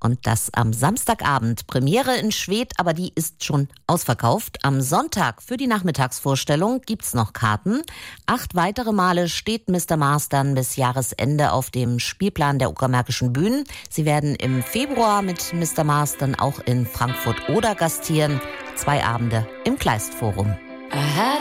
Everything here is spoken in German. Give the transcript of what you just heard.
Und das am Samstagabend. Premiere in Schwedt, aber die ist schon ausverkauft. Am Sonntag für die Nachmittagsvorstellung gibt's noch Karten. 8 weitere Male steht Mr. Mars dann bis Jahresende auf dem Spielplan der Uckermärkischen Bühnen. Sie werden im Februar mit Mr. Mars dann auch in Frankfurt-Oder gastieren. 2 Abende im Kleistforum.